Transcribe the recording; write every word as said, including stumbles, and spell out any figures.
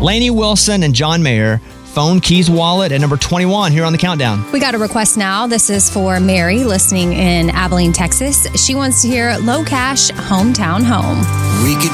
Lainey Wilson and John Mayer, Phone Keys Wallet at number twenty-one here on the countdown. We got a request now. This is for Mary listening in Abilene, Texas. She wants to hear Low Cash, Hometown Home. We could